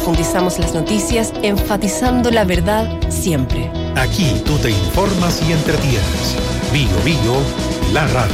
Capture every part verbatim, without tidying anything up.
profundizamos las noticias, enfatizando la verdad siempre. Aquí tú te informas y entretienes. Bio Bio, la radio.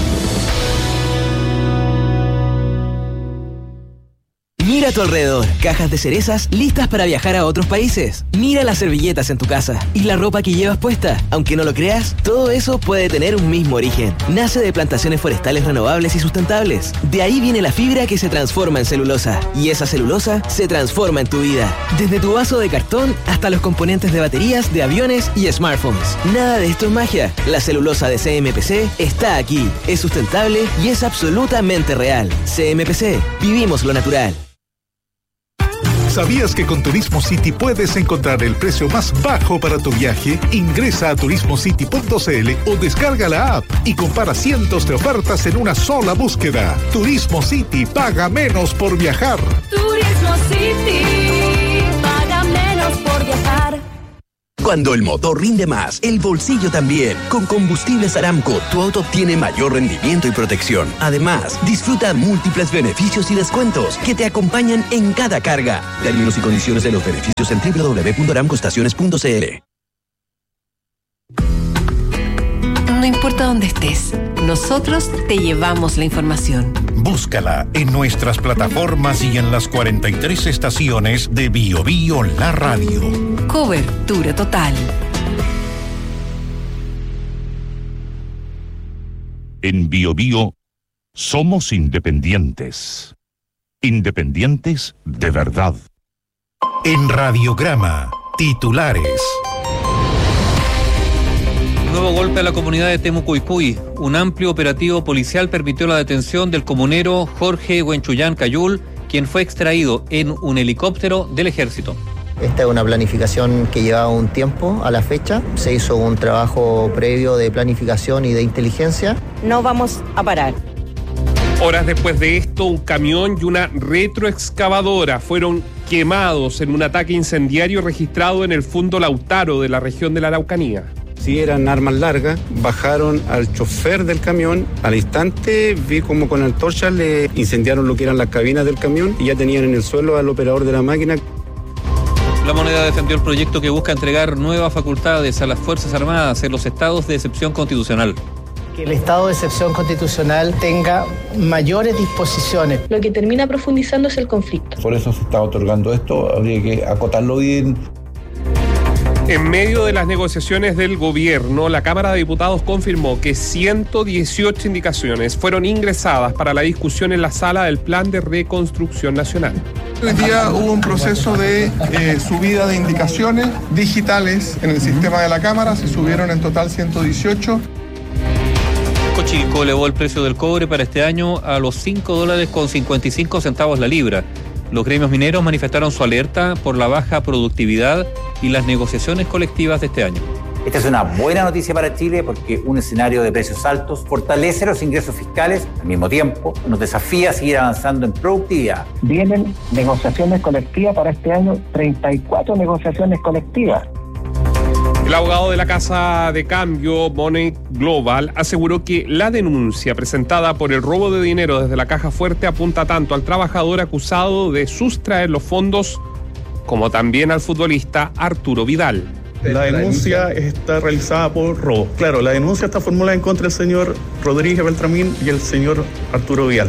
Mira a tu alrededor, cajas de cerezas listas para viajar a otros países. Mira las servilletas en tu casa y la ropa que llevas puesta. Aunque no lo creas, todo eso puede tener un mismo origen. Nace de plantaciones forestales renovables y sustentables. De ahí viene la fibra que se transforma en celulosa. Y esa celulosa se transforma en tu vida. Desde tu vaso de cartón hasta los componentes de baterías, de aviones y smartphones. Nada de esto es magia. La celulosa de C M P C está aquí. Es sustentable y es absolutamente real. C M P C. Vivimos lo natural. ¿Sabías que con Turismo City puedes encontrar el precio más bajo para tu viaje? Ingresa a turismo city punto c l o descarga la app y compara cientos de ofertas en una sola búsqueda. Turismo City, paga menos por viajar. Turismo City, paga menos por viajar. Cuando el motor rinde más, el bolsillo también. Con Combustibles Aramco, tu auto obtiene mayor rendimiento y protección. Además, disfruta múltiples beneficios y descuentos que te acompañan en cada carga. Términos y condiciones de los beneficios en doble u doble u doble u punto aramco estaciones punto c l. No importa dónde estés, nosotros te llevamos la información. Búscala en nuestras plataformas y en las cuarenta y tres estaciones de Bio Bio, la radio. Cobertura total. En Bio Bio somos independientes. Independientes de verdad. En Radiograma, titulares. Nuevo golpe a la comunidad de Temucuypuy. Un amplio operativo policial permitió la detención del comunero Jorge Huenchuyán Cayul, quien fue extraído en un helicóptero del ejército. Esta es una planificación que llevaba un tiempo a la fecha. Se hizo un trabajo previo de planificación y de inteligencia. No vamos a parar. Horas después de esto, un camión y una retroexcavadora fueron quemados en un ataque incendiario registrado en el Fundo Lautaro de la región de la Araucanía. Sí, eran armas largas, bajaron al chofer del camión, al instante vi como con antorchas le incendiaron lo que eran las cabinas del camión y ya tenían en el suelo al operador de la máquina. La Moneda defendió el proyecto que busca entregar nuevas facultades a las Fuerzas Armadas en los estados de excepción constitucional. Que el estado de excepción constitucional tenga mayores disposiciones. Lo que termina profundizando es el conflicto. Por eso se está otorgando esto, habría que acotarlo bien. En medio de las negociaciones del gobierno, la Cámara de Diputados confirmó que ciento dieciocho indicaciones fueron ingresadas para la discusión en la sala del Plan de Reconstrucción Nacional. Hoy día hubo un proceso de eh, subida de indicaciones digitales en el sistema de la Cámara, se subieron en total ciento dieciocho. Cochico elevó el precio del cobre para este año a los cinco dólares con cincuenta y cinco centavos la libra. Los gremios mineros manifestaron su alerta por la baja productividad y las negociaciones colectivas de este año. Esta es una buena noticia para Chile porque un escenario de precios altos fortalece los ingresos fiscales, al mismo tiempo nos desafía a seguir avanzando en productividad. Vienen negociaciones colectivas para este año, treinta y cuatro negociaciones colectivas. El abogado de la Casa de Cambio, Money Global, aseguró que la denuncia presentada por el robo de dinero desde la Caja Fuerte apunta tanto al trabajador acusado de sustraer los fondos como también al futbolista Arturo Vidal. La denuncia está realizada por robo. Claro, la denuncia está formulada en contra del señor Rodríguez Beltramín y el señor Arturo Vidal.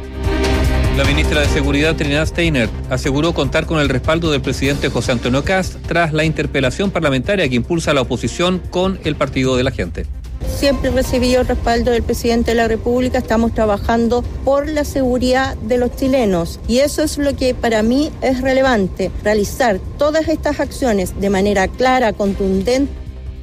La ministra de Seguridad, Trinidad Steiner, aseguró contar con el respaldo del presidente José Antonio Kast tras la interpelación parlamentaria que impulsa la oposición con el Partido de la Gente. Siempre recibí el respaldo del presidente de la República, estamos trabajando por la seguridad de los chilenos y eso es lo que para mí es relevante, realizar todas estas acciones de manera clara, contundente.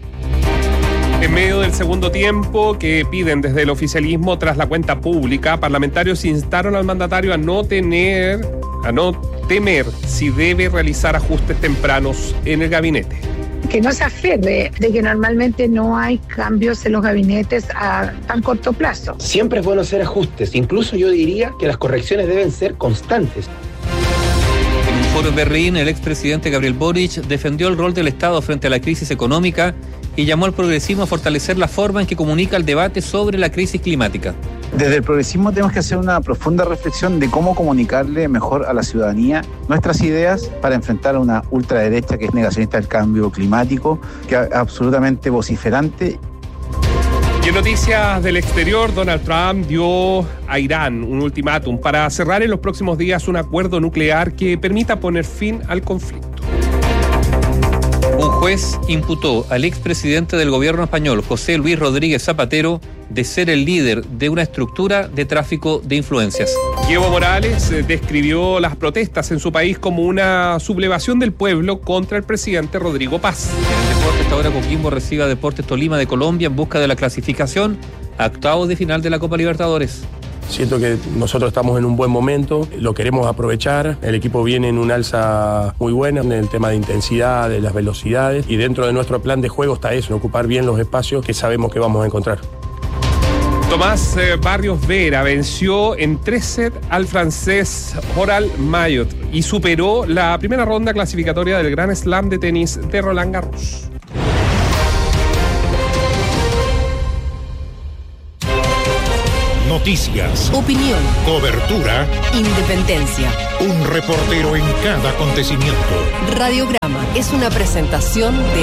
En medio del segundo tiempo que piden desde el oficialismo tras la cuenta pública, parlamentarios instaron al mandatario a no tener, a no temer si debe realizar ajustes tempranos en el gabinete. Que no se aferre de que normalmente no hay cambios en los gabinetes a tan corto plazo. Siempre es bueno hacer ajustes, incluso yo diría que las correcciones deben ser constantes. En un foro en Berlín, el expresidente Gabriel Boric defendió el rol del Estado frente a la crisis económica y llamó al progresismo a fortalecer la forma en que comunica el debate sobre la crisis climática. Desde el progresismo tenemos que hacer una profunda reflexión de cómo comunicarle mejor a la ciudadanía nuestras ideas para enfrentar a una ultraderecha que es negacionista del cambio climático, que es absolutamente vociferante. Y en noticias del exterior, Donald Trump dio a Irán un ultimátum para cerrar en los próximos días un acuerdo nuclear que permita poner fin al conflicto. Un juez imputó al expresidente del gobierno español, José Luis Rodríguez Zapatero, de ser el líder de una estructura de tráfico de influencias. Evo Morales describió las protestas en su país como una sublevación del pueblo contra el presidente Rodrigo Paz. En el deporte, hasta ahora Coquimbo recibe a Deportes Tolima de Colombia en busca de la clasificación a octavos de final de la Copa Libertadores. Siento que nosotros estamos en un buen momento, lo queremos aprovechar, el equipo viene en un alza muy buena en el tema de intensidad, de las velocidades, y dentro de nuestro plan de juego está eso, ocupar bien los espacios que sabemos que vamos a encontrar. Tomás eh, Barrios Vera venció en tres sets al francés Oral Mayot y superó la primera ronda clasificatoria del Grand Slam de tenis de Roland Garros. Noticias, opinión, cobertura, independencia. Un reportero en cada acontecimiento. Radiograma es una presentación de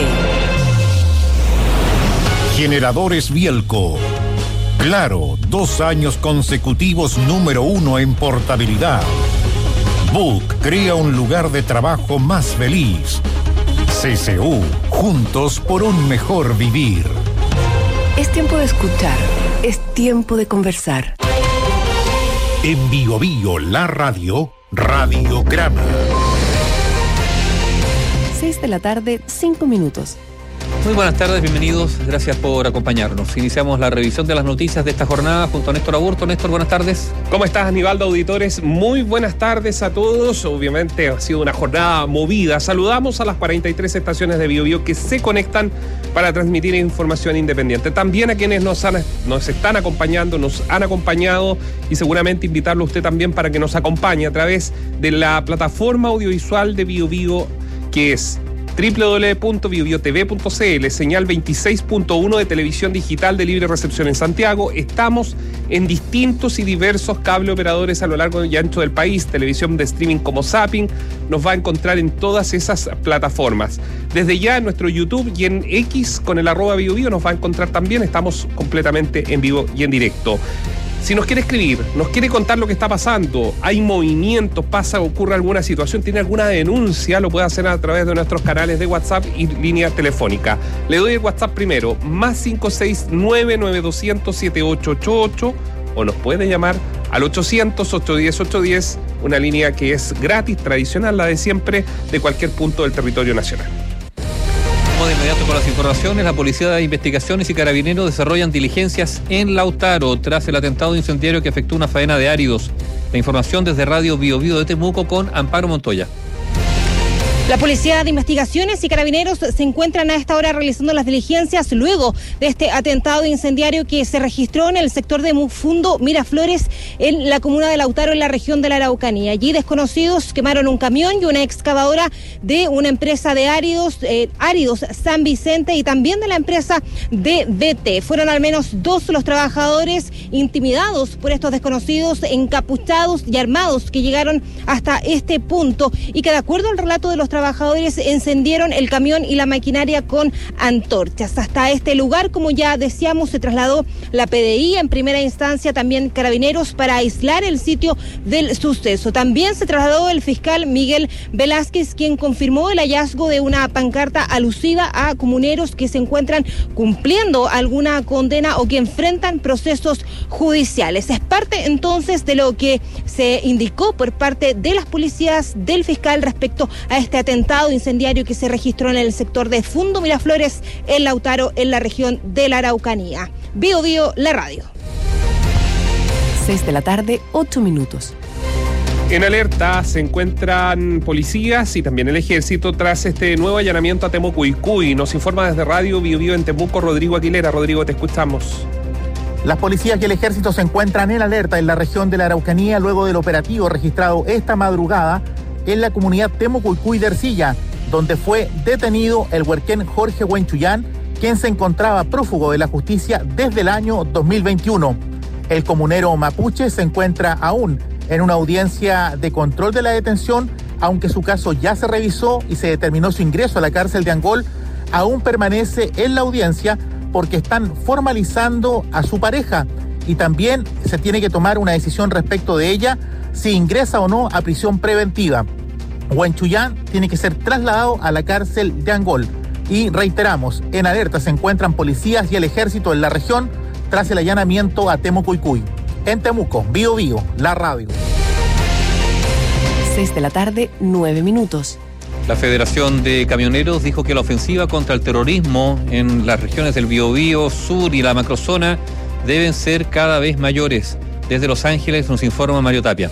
Generadores Bielco. Claro, dos años consecutivos número uno en portabilidad. Book crea un lugar de trabajo más feliz. C C U, juntos por un mejor vivir. Es tiempo de escuchar, es tiempo de conversar. En Bio Bio, la radio, Radiograma. Seis de la tarde, cinco minutos. Muy buenas tardes, bienvenidos, gracias por acompañarnos. Iniciamos la revisión de las noticias de esta jornada junto a Néstor Aburto. Néstor, buenas tardes. ¿Cómo estás, Aníbaldo, auditores? Muy buenas tardes a todos. Obviamente ha sido una jornada movida. Saludamos a las cuarenta y tres estaciones de Bio Bio que se conectan para transmitir información independiente. También a quienes nos, han, nos están acompañando, nos han acompañado, y seguramente invitarlo a usted también para que nos acompañe a través de la plataforma audiovisual de Bio Bio, que es doble u doble u doble u punto bio bio t v punto c l, señal veintiséis punto uno de televisión digital de libre recepción en Santiago. Estamos en distintos y diversos cable operadores a lo largo y ancho del país. Televisión de streaming como Zapping nos va a encontrar en todas esas plataformas. Desde ya en nuestro YouTube y en X con el arroba Bio Bio nos va a encontrar también. Estamos completamente en vivo y en directo. Si nos quiere escribir, nos quiere contar lo que está pasando, hay movimientos, pasa, ocurre alguna situación, tiene alguna denuncia, lo puede hacer a través de nuestros canales de WhatsApp y línea telefónica. Le doy el WhatsApp primero, más cinco seis nueve nueve dos cero cero siete ocho ocho ocho, o nos puede llamar al ochocientos, ochocientos diez, ochocientos diez, una línea que es gratis, tradicional, la de siempre, de cualquier punto del territorio nacional. De inmediato con las informaciones, la Policía de Investigaciones y Carabineros desarrollan diligencias en Lautaro tras el atentado incendiario que afectó una faena de áridos. La información desde Radio Bio Bio de Temuco con Amparo Montoya. La Policía de Investigaciones y Carabineros se encuentran a esta hora realizando las diligencias luego de este atentado incendiario que se registró en el sector de Fundo Miraflores, en la comuna de Lautaro, en la región de la Araucanía. Allí desconocidos quemaron un camión y una excavadora de una empresa de áridos, eh, Áridos San Vicente, y también de la empresa de B T. Fueron al menos dos los trabajadores intimidados por estos desconocidos, encapuchados y armados, que llegaron hasta este punto y que, de acuerdo al relato de los trabajadores, encendieron el camión y la maquinaria con antorchas. Hasta este lugar, como ya decíamos, se trasladó la P D I, en primera instancia también Carabineros, para aislar el sitio del suceso. También se trasladó el fiscal Miguel Velázquez, quien confirmó el hallazgo de una pancarta alusiva a comuneros que se encuentran cumpliendo alguna condena o que enfrentan procesos judiciales. Es parte entonces de lo que se indicó por parte de las policías, del fiscal, respecto a este atentado incendiario que se registró en el sector de Fundo Miraflores, en Lautaro, en la región de la Araucanía. Bio Bio, la radio. Seis de la tarde, ocho minutos. En alerta se encuentran policías y también el ejército tras este nuevo allanamiento a Temucuicui. Nos informa desde Radio Bio Bio en Temuco Rodrigo Aguilera. Rodrigo, te escuchamos. Las policías y el ejército se encuentran en alerta en la región de la Araucanía luego del operativo registrado esta madrugada en la comunidad Temucuicui de Ercilla, donde fue detenido el huerquén Jorge Huenchuyán, quien se encontraba prófugo de la justicia desde el año dos mil veintiuno. El comunero mapuche se encuentra aún en una audiencia de control de la detención, aunque su caso ya se revisó y se determinó su ingreso a la cárcel de Angol, aún permanece en la audiencia porque están formalizando a su pareja y también se tiene que tomar una decisión respecto de ella, si ingresa o no a prisión preventiva. Huanchuyán tiene que ser trasladado a la cárcel de Angol. Y reiteramos, en alerta se encuentran policías y el ejército en la región tras el allanamiento a Temucuicui. En Temuco, Bío Bío, la radio. seis de la tarde, nueve minutos. La Federación de Camioneros dijo que la ofensiva contra el terrorismo en las regiones del Biobío Sur y la macrozona deben ser cada vez mayores. Desde Los Ángeles nos informa Mario Tapia.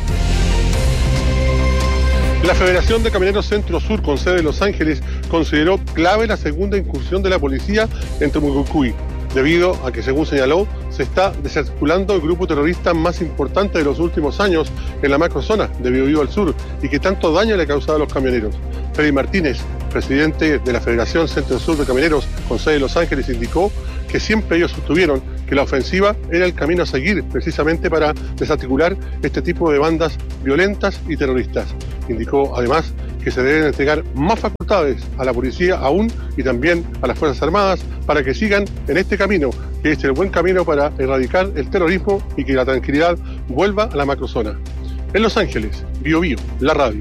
La Federación de Camioneros Centro Sur, con sede en Los Ángeles, consideró clave la segunda incursión de la policía en Temucuicui, debido a que, según señaló, se está desarticulando el grupo terrorista más importante de los últimos años en la macrozona de Biobío al sur y que tanto daño le ha causado a los camioneros. Freddy Martínez, presidente de la Federación Centro Sur de Camioneros, con sede en Los Ángeles, indicó que siempre ellos sostuvieron que la ofensiva era el camino a seguir precisamente para desarticular este tipo de bandas violentas y terroristas. Indicó además que se deben entregar más facultades a la policía aún y también a las Fuerzas Armadas para que sigan en este camino, que es el buen camino para erradicar el terrorismo y que la tranquilidad vuelva a la macrozona. En Los Ángeles, Bío Bío, la radio.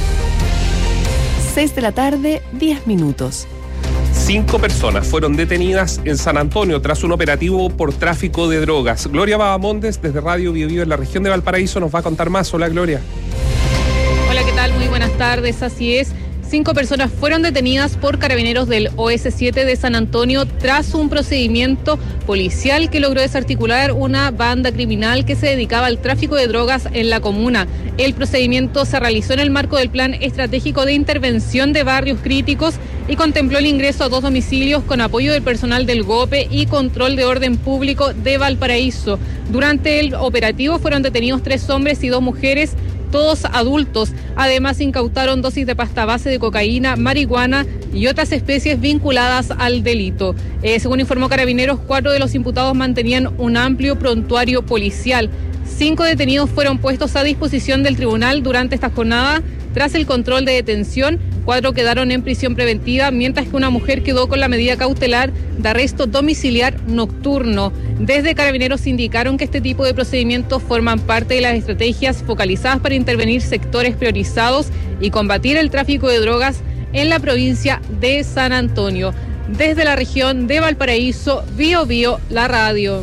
seis de la tarde, diez minutos. Cinco personas fueron detenidas en San Antonio tras un operativo por tráfico de drogas. Gloria Babamondes, desde Radio Bío Bío en la región de Valparaíso, nos va a contar más. Hola, Gloria. Hola, ¿qué tal? Muy buenas tardes. Así es. Cinco personas fueron detenidas por carabineros del O S siete de San Antonio tras un procedimiento policial que logró desarticular una banda criminal que se dedicaba al tráfico de drogas en la comuna. El procedimiento se realizó en el marco del Plan Estratégico de Intervención de Barrios Críticos y contempló el ingreso a dos domicilios con apoyo del personal del GOPE y Control de Orden Público de Valparaíso. Durante el operativo fueron detenidos tres hombres y dos mujeres, todos adultos. Además, incautaron dosis de pasta base de cocaína, marihuana y otras especies vinculadas al delito. Eh, según informó Carabineros, cuatro de los imputados mantenían un amplio prontuario policial. Cinco detenidos fueron puestos a disposición del tribunal durante esta jornada. Tras el control de detención, cuatro quedaron en prisión preventiva, mientras que una mujer quedó con la medida cautelar de arresto domiciliar nocturno. Desde Carabineros indicaron que este tipo de procedimientos forman parte de las estrategias focalizadas para intervenir sectores priorizados y combatir el tráfico de drogas en la provincia de San Antonio. Desde la región de Valparaíso, Bío Bío, la radio.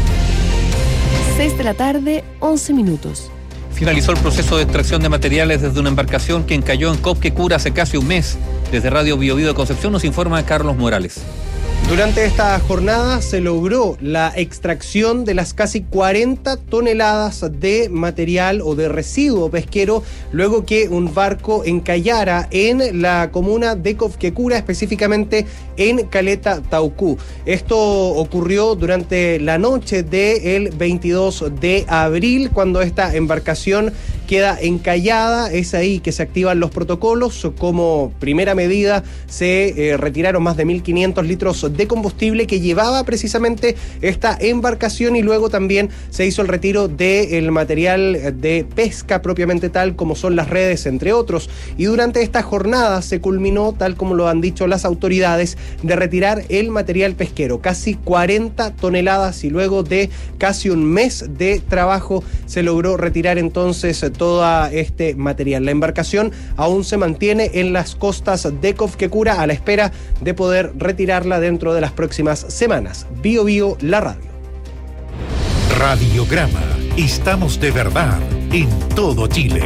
seis de la tarde, once minutos. Finalizó el proceso de extracción de materiales desde una embarcación que encalló en Copquecura hace casi un mes. Desde Radio Bío Bío de Concepción nos informa Carlos Morales. Durante esta jornada se logró la extracción de las casi cuarenta toneladas de material o de residuo pesquero luego que un barco encallara en la comuna de Copquecura, específicamente en Caleta Taucú. Esto ocurrió durante la noche del veintidós de abril, cuando esta embarcación queda encallada. Es ahí que se activan los protocolos. Como primera medida se eh, retiraron más de mil quinientos litros de combustible que llevaba precisamente esta embarcación, y luego también se hizo el retiro del material de pesca propiamente tal, como son las redes, entre otros. Y durante esta jornada se culminó, tal como lo han dicho las autoridades, de retirar el material pesquero, casi cuarenta toneladas, y luego de casi un mes de trabajo se logró retirar entonces todo este material. La embarcación aún se mantiene en las costas de Copquecura a la espera de poder retirarla dentro de las próximas semanas. Bío Bío, la radio. Radiograma. Estamos de verdad en todo Chile.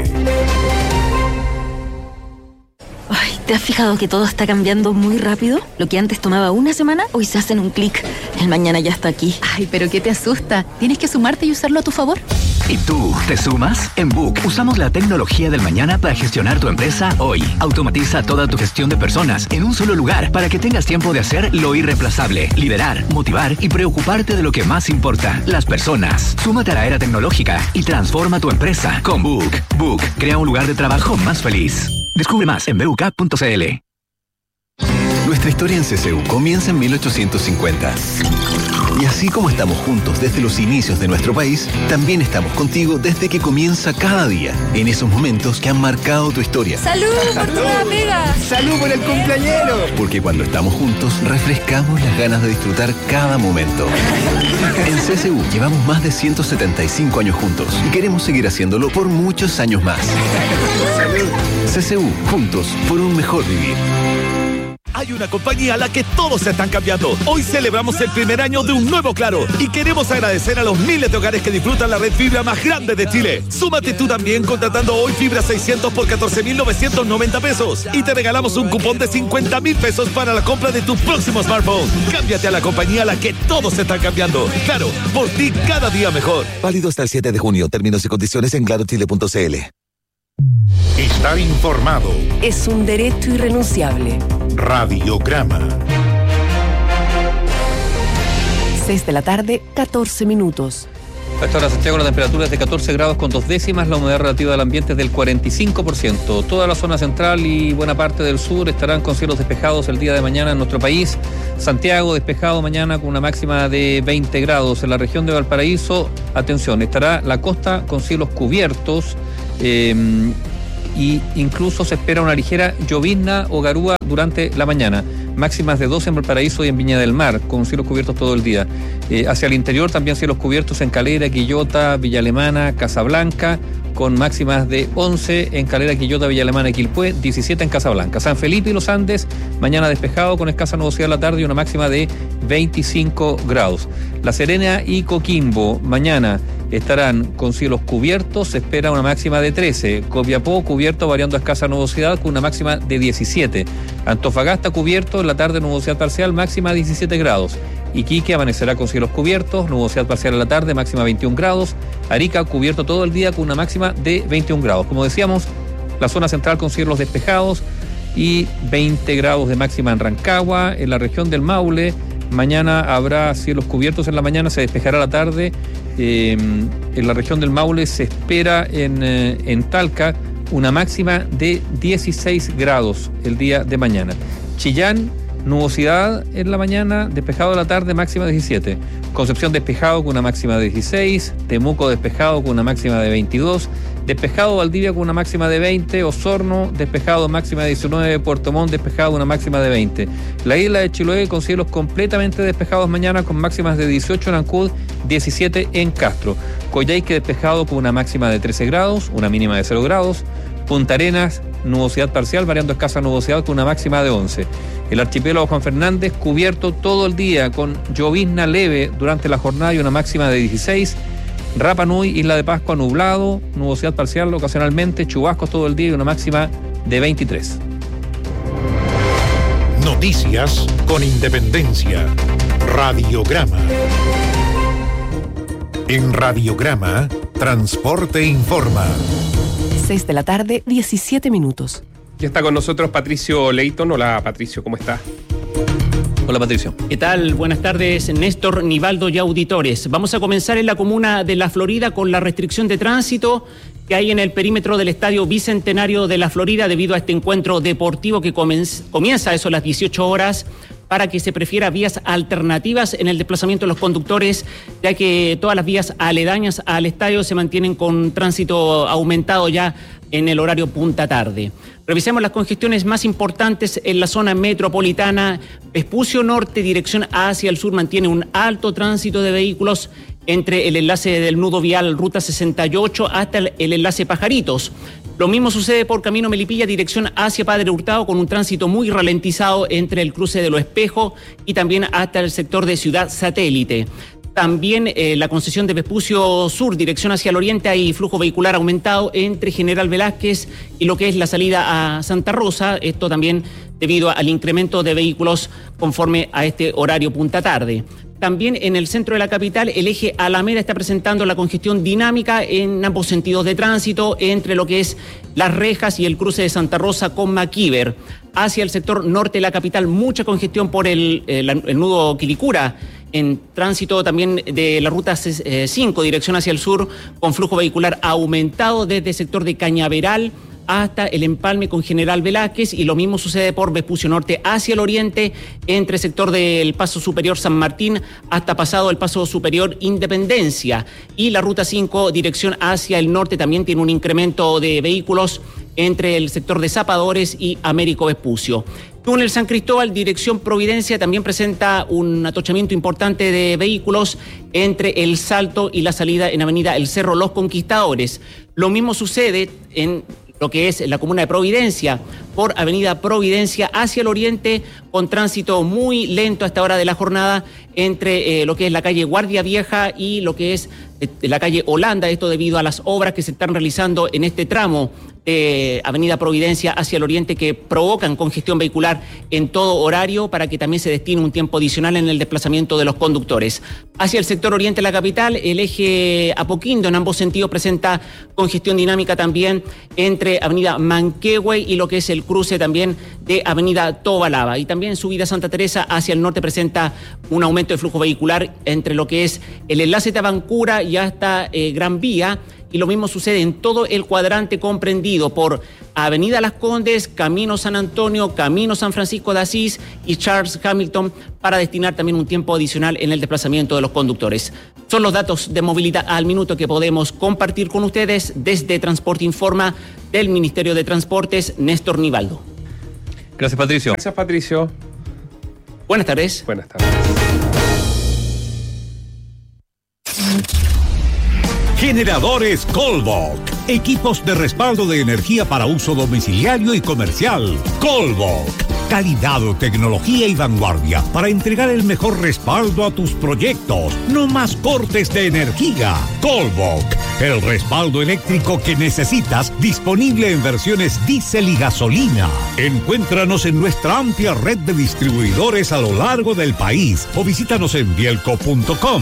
Ay, ¿te has fijado que todo está cambiando muy rápido? Lo que antes tomaba una semana, hoy se hace en un clic. El mañana ya está aquí. Ay, pero ¿qué te asusta? Tienes que sumarte y usarlo a tu favor. ¿Y tú, te sumas? En Book usamos la tecnología del mañana para gestionar tu empresa hoy. Automatiza toda tu gestión de personas en un solo lugar para que tengas tiempo de hacer lo irreemplazable, liderar, motivar y preocuparte de lo que más importa, las personas. Súmate a la era tecnológica y transforma tu empresa con Book. Book crea un lugar de trabajo más feliz. Descubre más en b u k punto c l. Nuestra historia en C C U comienza en mil ochocientos cincuenta. Y así como estamos juntos desde los inicios de nuestro país, también estamos contigo desde que comienza cada día, en esos momentos que han marcado tu historia. ¡Salud por tu nueva pega! ¡Salud por el cumpleañero! Porque cuando estamos juntos, refrescamos las ganas de disfrutar cada momento. En C S U llevamos más de ciento setenta y cinco años juntos y queremos seguir haciéndolo por muchos años más. ¡Salud! C S U, juntos por un mejor vivir. Hay una compañía a la que todos se están cambiando. Hoy celebramos el primer año de un nuevo Claro y queremos agradecer a los miles de hogares que disfrutan la red fibra más grande de Chile. Súmate tú también contratando hoy fibra seiscientos por catorce mil novecientos noventa pesos y te regalamos un cupón de cincuenta mil pesos para la compra de tu próximo smartphone. Cámbiate a la compañía a la que todos se están cambiando. Claro, por ti cada día mejor. Válido hasta el siete de junio. Términos y condiciones en claro chile punto c l. Estar informado es un derecho irrenunciable. Radiograma. seis de la tarde, catorce minutos. A esta hora, Santiago, la temperatura es de catorce grados con dos décimas, la humedad relativa del ambiente es del cuarenta y cinco por ciento. Toda la zona central y buena parte del sur estarán con cielos despejados el día de mañana en nuestro país. Santiago despejado mañana con una máxima de veinte grados. En la región de Valparaíso, atención, estará la costa con cielos cubiertos. Eh, y incluso se espera una ligera llovizna o garúa durante la mañana. Máximas de doce en Valparaíso y en Viña del Mar, con cielos cubiertos todo el día. Eh, hacia el interior también cielos cubiertos en Calera, Quillota, Villa Alemana, Casablanca, con máximas de once en Calera, Quillota, Villa Alemana y Quilpué, diecisiete en Casablanca. San Felipe y Los Andes, mañana despejado con escasa nubosidad a la tarde y una máxima de veinticinco grados. La Serena y Coquimbo, mañana estarán con cielos cubiertos, se espera una máxima de trece. Copiapó cubierto variando a escasa nubosidad con una máxima de diecisiete. Antofagasta cubierto, en la tarde nubosidad parcial, máxima diecisiete grados. Iquique amanecerá con cielos cubiertos, nubosidad parcial en la tarde, máxima veintiún grados. Arica cubierto todo el día con una máxima de veintiún grados. Como decíamos, la zona central con cielos despejados y veinte grados de máxima en Rancagua. En la región del Maule, mañana habrá cielos cubiertos en la mañana, se despejará la tarde. Eh, en la región del Maule se espera en, eh, en Talca una máxima de dieciséis grados el día de mañana. Chillán, nubosidad en la mañana, despejado en la tarde, máxima de diecisiete. Concepción despejado con una máxima de dieciséis. Temuco despejado con una máxima de veintidós. Despejado Valdivia con una máxima de veinte. Osorno despejado, máxima de diecinueve. Puerto Montt despejado, una máxima de veinte. La isla de Chiloé con cielos completamente despejados mañana con máximas de dieciocho en Ancud, diecisiete en Castro. Coyhaique despejado con una máxima de trece grados, una mínima de cero grados. Punta Arenas, nubosidad parcial, variando escasa nubosidad con una máxima de once. El archipiélago Juan Fernández cubierto todo el día con llovizna leve durante la jornada y una máxima de dieciséis. Rapa Nui, Isla de Pascua, nublado, nubosidad parcial ocasionalmente, chubascos todo el día y una máxima de veintitrés. Noticias con independencia. Radiograma. En Radiograma, Transporte Informa. seis de la tarde, diecisiete minutos. Ya está con nosotros Patricio Leighton. Hola, Patricio, ¿cómo está? Hola, Patricio. ¿Qué tal? Buenas tardes, Néstor, Nivaldo y auditores. Vamos a comenzar en la comuna de La Florida con la restricción de tránsito que hay en el perímetro del Estadio Bicentenario de La Florida debido a este encuentro deportivo que comienza a eso a las dieciocho horas, para que se prefiera vías alternativas en el desplazamiento de los conductores, ya que todas las vías aledañas al estadio se mantienen con tránsito aumentado ya en el horario punta tarde. Revisemos las congestiones más importantes en la zona metropolitana. Vespucio Norte, dirección hacia el sur, mantiene un alto tránsito de vehículos entre el enlace del nudo vial Ruta sesenta y ocho hasta el, el enlace Pajaritos. Lo mismo sucede por Camino Melipilla, dirección hacia Padre Hurtado, con un tránsito muy ralentizado entre el cruce de Los Espejos y también hasta el sector de Ciudad Satélite. También eh, la concesión de Vespucio Sur, dirección hacia el oriente, hay flujo vehicular aumentado entre General Velázquez y lo que es la salida a Santa Rosa. Esto también debido al incremento de vehículos conforme a este horario punta tarde. También en el centro de la capital, el eje Alameda está presentando la congestión dinámica en ambos sentidos de tránsito, entre lo que es Las Rejas y el cruce de Santa Rosa con Maquíver. Hacia el sector norte de la capital, mucha congestión por el, el, el nudo Quilicura. En tránsito también de la ruta cinco, dirección hacia el sur, con flujo vehicular aumentado desde el sector de Cañaveral hasta el empalme con General Velázquez, y lo mismo sucede por Vespucio Norte hacia el oriente, entre sector del Paso Superior San Martín hasta pasado el Paso Superior Independencia. Y la ruta cinco, dirección hacia el norte, también tiene un incremento de vehículos entre el sector de Zapadores y Américo Vespucio. Túnel San Cristóbal, dirección Providencia, también presenta un atochamiento importante de vehículos entre el Salto y la salida en avenida El Cerro Los Conquistadores. Lo mismo sucede en lo que es la comuna de Providencia, por avenida Providencia hacia el oriente, con tránsito muy lento a esta hora de la jornada entre eh, lo que es la calle Guardia Vieja y lo que es eh, la calle Holanda, esto debido a las obras que se están realizando en este tramo de avenida Providencia hacia el oriente, que provocan congestión vehicular en todo horario, para que también se destine un tiempo adicional en el desplazamiento de los conductores. Hacia el sector oriente de la capital, el eje Apoquindo en ambos sentidos presenta congestión dinámica también entre avenida Manquehue y lo que es el cruce también de avenida Tobalaba. Y también subida Santa Teresa hacia el norte presenta un aumento de flujo vehicular entre lo que es el enlace Tabancura y hasta eh, Gran Vía. Y lo mismo sucede en todo el cuadrante comprendido por Avenida Las Condes, Camino San Antonio, Camino San Francisco de Asís y Charles Hamilton, para destinar también un tiempo adicional en el desplazamiento de los conductores. Son los datos de movilidad al minuto que podemos compartir con ustedes desde Transporte Informa del Ministerio de Transportes, Néstor Nivaldo. Gracias, Patricio. Gracias, Patricio. Buenas tardes. Buenas tardes. Generadores Colbok. Equipos de respaldo de energía para uso domiciliario y comercial. Colbok. Calidad, tecnología y vanguardia para entregar el mejor respaldo a tus proyectos. No más cortes de energía. Colbok. El respaldo eléctrico que necesitas, disponible en versiones diésel y gasolina. Encuéntranos en nuestra amplia red de distribuidores a lo largo del país o visítanos en bielco punto com.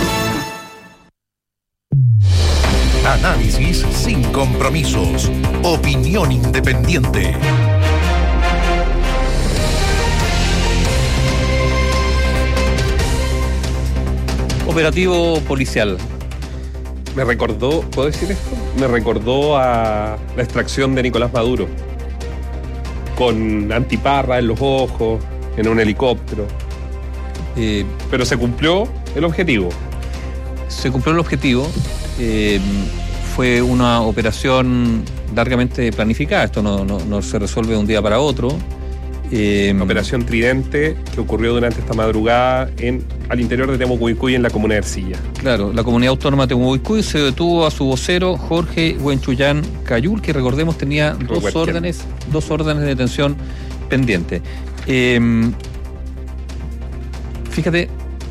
Análisis sin compromisos. Opinión independiente. Operativo policial. Me recordó, ¿puedo decir esto? Me recordó a la extracción de Nicolás Maduro. Con antiparra en los ojos, en un helicóptero. Eh, Pero se cumplió el objetivo. Se cumplió el objetivo. Eh, fue una operación largamente planificada. Esto no, no, no se resuelve de un día para otro. Eh, Operación Tridente, que ocurrió durante esta madrugada en, al interior de Temucuicui, en la comuna de Ercilla. Claro, la comunidad autónoma de Temucuicui se detuvo a su vocero Jorge Huenchuyán Cayul, que recordemos tenía dos órdenes, dos órdenes de detención pendientes. Eh, fíjate,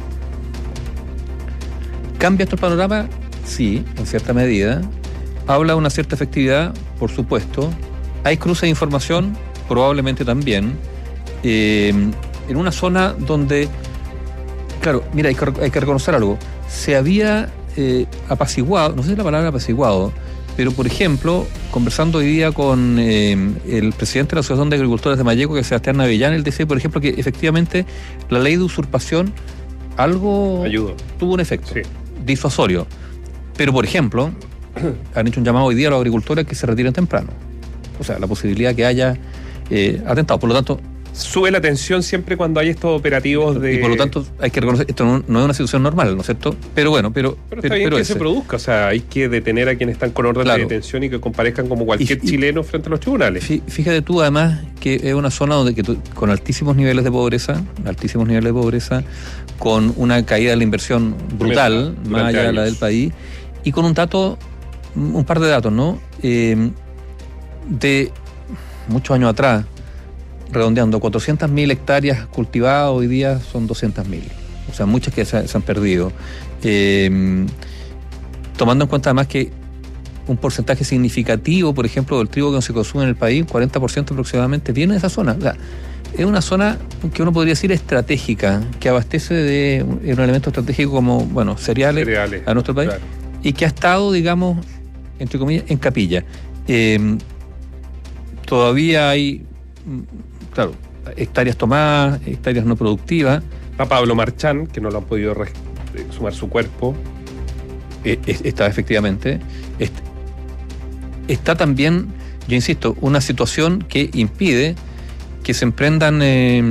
¿cambia esto el panorama? Sí, en cierta medida. Habla de una cierta efectividad, por supuesto. Hay cruce de información, probablemente también. Eh, en una zona donde, claro, mira, hay que, hay que reconocer algo. Se había eh, apaciguado, no sé si la palabra apaciguado, pero por ejemplo, conversando hoy día con eh, el presidente de la Asociación de Agricultores de Malleco, que es Sebastián Navellán, él decía, por ejemplo, que efectivamente la ley de usurpación algo ayudó, tuvo un efecto sí. disuasorio. Pero, por ejemplo, han hecho un llamado hoy día a los agricultores que se retiren temprano. O sea, la posibilidad que haya eh, atentado. Por lo tanto, sube la tensión siempre cuando hay estos operativos de... Y por lo tanto, hay que reconocer, esto no, no es una situación normal, ¿no es cierto? Pero bueno, pero... Pero está bien pero que ese. se produzca, o sea, hay que detener a quienes están con orden claro. de detención y que comparezcan como cualquier y, chileno y, frente a los tribunales. Fíjate tú, además, que es una zona donde que tú, con altísimos niveles de pobreza, altísimos niveles de pobreza, con una caída de la inversión brutal, Durante más allá años. de la del país, y con un dato, un par de datos, ¿no? Eh, de muchos años atrás, redondeando, cuatrocientas mil hectáreas cultivadas, hoy día son doscientas mil. O sea, muchas que se, se han perdido. Eh, tomando en cuenta además que un porcentaje significativo, por ejemplo, del trigo que se consume en el país, cuarenta por ciento aproximadamente, viene de esa zona. O sea, es una zona que uno podría decir estratégica, que abastece de un elemento estratégico como, bueno, cereales, cereales a nuestro país, claro. Y que ha estado, digamos, entre comillas, en capilla. Eh, todavía hay, claro, hectáreas tomadas, hectáreas no productivas. Está Pablo Marchán, que no lo han podido res- sumar su cuerpo. Eh, está efectivamente. Está también yo insisto, una situación que impide que se emprendan eh,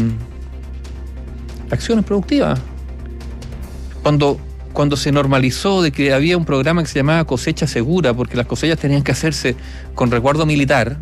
acciones productivas. Cuando, cuando se normalizó de que había un programa que se llamaba cosecha segura, porque las cosechas tenían que hacerse con resguardo militar,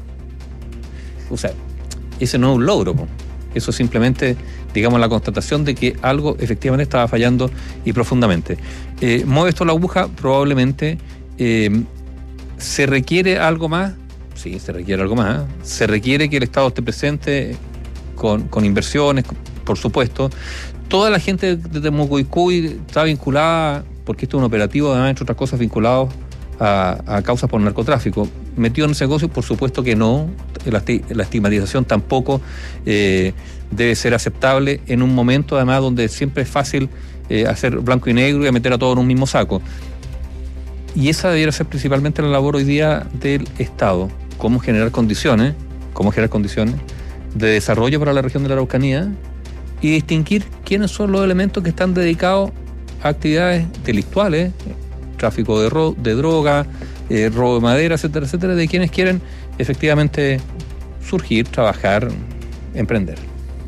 o sea, ese no es un logro, po. Eso es simplemente, digamos, la constatación de que algo efectivamente estaba fallando y profundamente. Eh, ¿Mueve esto la aguja? Probablemente. Eh, ¿Se requiere algo más? Sí, se requiere algo más. Se requiere que el Estado esté presente con, con inversiones, por supuesto. Toda la gente de Temucuicui está vinculada, porque esto es un operativo, además, entre otras cosas, vinculado a, a causas por narcotráfico. ¿Metido en ese negocio? Por supuesto que no. La, la estigmatización tampoco eh, debe ser aceptable en un momento, además, donde siempre es fácil eh, hacer blanco y negro y meter a todos en un mismo saco. Y esa debiera ser principalmente la labor hoy día del Estado. Cómo generar condiciones, cómo generar condiciones de desarrollo para la región de la Araucanía y distinguir quiénes son los elementos que están dedicados a actividades delictuales, tráfico de, ro- de droga, eh, robo de madera, etcétera, etcétera, de quienes quieren efectivamente surgir, trabajar, emprender.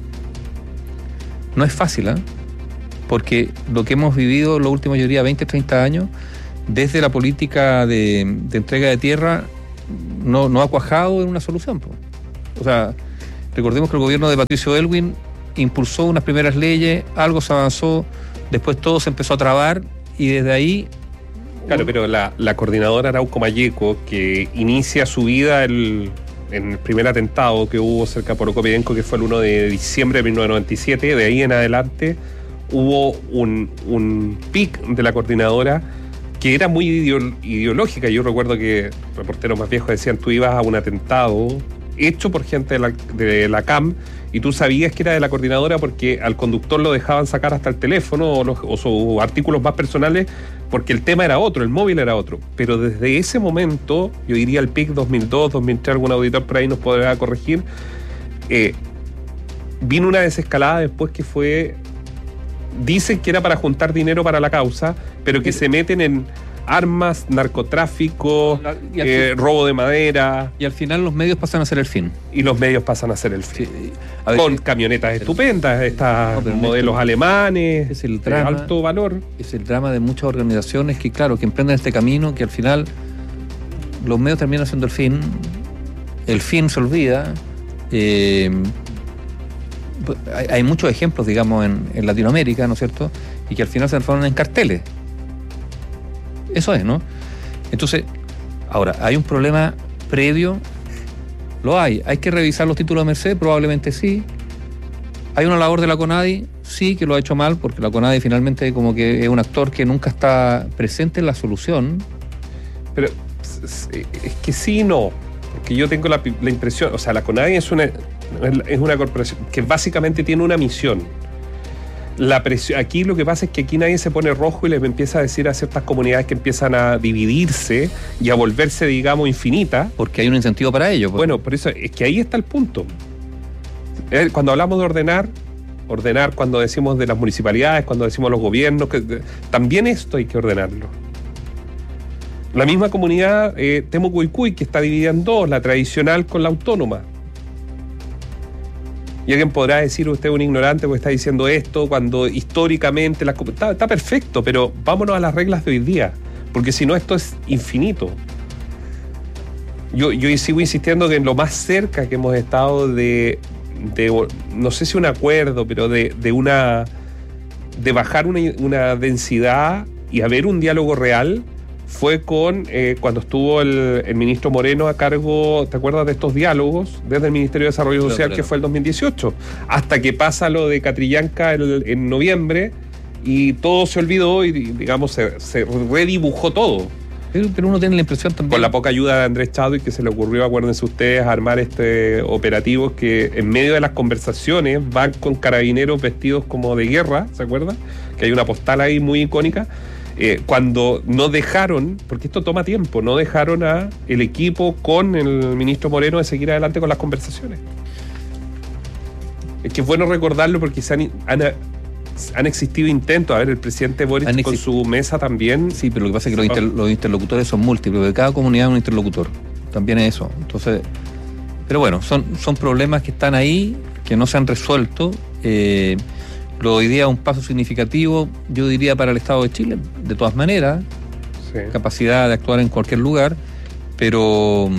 No es fácil, ¿eh? Porque lo que hemos vivido los últimos, yo diría, veinte, treinta años, desde la política de, de entrega de tierra, no, no ha cuajado en una solución, po. O sea, recordemos que el gobierno de Patricio Aylwin impulsó unas primeras leyes, algo se avanzó, después todo se empezó a trabar y desde ahí... Claro, pero la, la coordinadora Arauco Mayeco, que inicia su vida el, en el primer atentado que hubo cerca de Porocopidenco, que fue el uno de diciembre de mil novecientos noventa y siete, de ahí en adelante hubo un, un pic de la coordinadora que era muy ideo, ideológica. Yo recuerdo que reporteros más viejos decían, tú ibas a un atentado hecho por gente de la, de la C A M y tú sabías que era de la coordinadora porque al conductor lo dejaban sacar hasta el teléfono o, los, o sus artículos más personales porque el tema era otro, el móvil era otro. Pero desde ese momento, yo diría el pic dos mil dos, dos mil tres, algún auditor por ahí nos podrá corregir, eh, vino una desescalada después que fue... Dicen que era para juntar dinero para la causa, pero que se meten en armas, narcotráfico, eh, robo de madera. Y al final los medios pasan a ser el fin. Y los medios pasan a ser el fin. Sí, a ver, con camionetas pero, estupendas, estas no, modelos esto, alemanes, es el drama, de alto valor. Es el drama de muchas organizaciones que, claro, que emprenden este camino, que al final los medios terminan siendo el fin. El fin se olvida. Eh, Hay, hay muchos ejemplos, digamos, en, en Latinoamérica, ¿no es cierto? Y que al final se transforman en carteles. Eso es, ¿no? Entonces, ahora, ¿hay un problema previo? Lo hay. ¿Hay que revisar los títulos de Merced? Probablemente sí. ¿Hay una labor de la CONADI? Sí, que lo ha hecho mal, porque la CONADI finalmente como que es un actor que nunca está presente en la solución. Pero es que sí y no. Porque yo tengo la, la impresión, o sea, la CONADI es una... es una corporación que básicamente tiene una misión. La presión, aquí lo que pasa es que aquí nadie se pone rojo y les empieza a decir a ciertas comunidades que empiezan a dividirse y a volverse, digamos, infinitas. Porque hay un incentivo para ello. Pues. Bueno, por eso es que ahí está el punto. Cuando hablamos de ordenar, ordenar cuando decimos de las municipalidades, cuando decimos los gobiernos, que, también esto hay que ordenarlo. La misma comunidad eh, Temucuicui, que está dividida en dos, la tradicional con la autónoma. Y alguien podrá decir, usted es un ignorante porque está diciendo esto, cuando históricamente... La, está, está perfecto, pero vámonos a las reglas de hoy día, porque si no esto es infinito. Yo, yo sigo insistiendo que en lo más cerca que hemos estado de, de no sé si un acuerdo, pero de, de una... de bajar una, una densidad y haber un diálogo real, fue con eh, cuando estuvo el, el ministro Moreno a cargo, ¿te acuerdas de estos diálogos? Desde el Ministerio de Desarrollo Social, claro, claro. Que fue el dos mil dieciocho, hasta que pasa lo de Catrillanca el, en noviembre y todo se olvidó y, digamos, se, se redibujó todo. Pero, pero uno tiene la impresión también... Con la poca ayuda de Andrés Chadwick, que se le ocurrió, acuérdense ustedes, armar este operativo que en medio de las conversaciones van con carabineros vestidos como de guerra, ¿se acuerdan? Que hay una postal ahí muy icónica. Eh, cuando no dejaron, porque esto toma tiempo, no dejaron a el equipo con el ministro Moreno de seguir adelante con las conversaciones. Es que es bueno recordarlo porque se han, han, han existido intentos. A ver, el presidente Boric con su mesa también. Sí, pero lo que pasa es que los, inter, los interlocutores son múltiples, porque cada comunidad es un interlocutor. también es eso. Entonces, pero bueno, son, son problemas que están ahí, que no se han resuelto. Eh, lo hoy día un paso significativo, yo diría, para el Estado de Chile, de todas maneras, sí. Capacidad de actuar en cualquier lugar, pero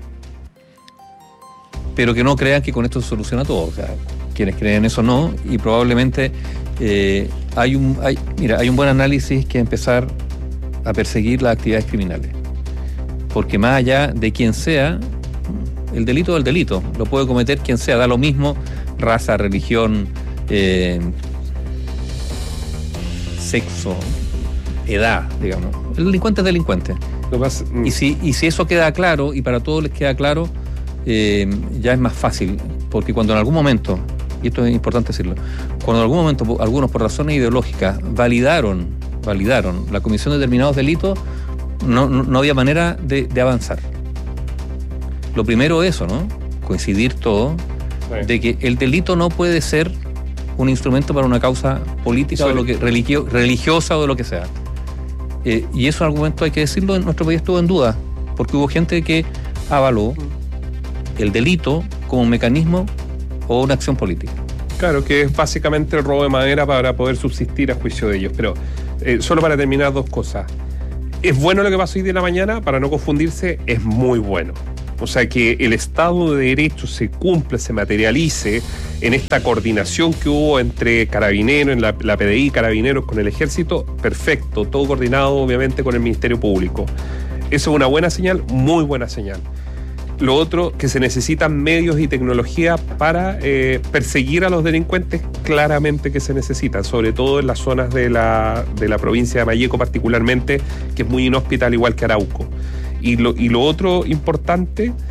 pero que no crean que con esto se soluciona todo. O sea, quienes creen eso no, y probablemente eh, hay un hay, mira, hay un buen análisis que empezar a perseguir las actividades criminales. Porque más allá de quien sea, el delito es el delito, lo puede cometer quien sea, da lo mismo raza, religión, eh, sexo, edad, digamos. El delincuente es delincuente. Lo más, mm. y, si, y si eso queda claro, y para todos les queda claro, eh, ya es más fácil, porque cuando en algún momento, y esto es importante decirlo, cuando en algún momento algunos por razones ideológicas validaron, validaron la comisión de determinados delitos, no, no, no había manera de, de avanzar. Lo primero es eso, ¿no? Coincidir todo, sí. De que el delito no puede ser un instrumento para una causa política o lo que, religio, religiosa o de lo que sea. Eh, y eso en algún momento, hay que decirlo, en nuestro país estuvo en duda, porque hubo gente que avaló el delito como un mecanismo o una acción política. Claro, que es básicamente el robo de madera para poder subsistir a juicio de ellos. Pero eh, solo para terminar, dos cosas. Es bueno lo que pasó hoy de la mañana, para no confundirse, es muy bueno. O sea, que el Estado de Derecho se cumpla, se materialice en esta coordinación que hubo entre Carabineros, en la, la P D I, Carabineros con el Ejército, perfecto, todo coordinado obviamente con el Ministerio Público. Eso es una buena señal, muy buena señal. Lo otro, que se necesitan medios y tecnología para eh, perseguir a los delincuentes, claramente que se necesitan, sobre todo en las zonas de la, de la provincia de Malleco particularmente, que es muy inhóspita, al igual que Arauco. Y lo, y lo otro importante